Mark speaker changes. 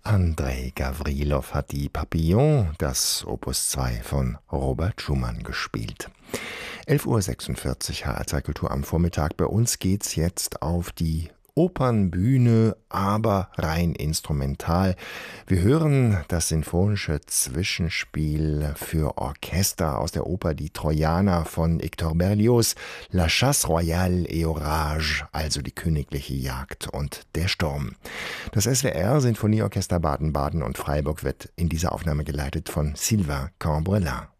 Speaker 1: Andrei Gavrilov hat die Papillon, das Opus 2 von Robert Schumann, gespielt. 11:46 Uhr, HR2 Kultur am Vormittag. Bei uns geht's jetzt auf die Opernbühne, aber rein instrumental. Wir hören das sinfonische Zwischenspiel für Orchester aus der Oper Die Trojaner von Hector Berlioz, La Chasse Royale et Orage, also die königliche Jagd und der Sturm. Das SWR Sinfonieorchester Baden-Baden und Freiburg wird in dieser Aufnahme geleitet von Sylvain Cambrelin.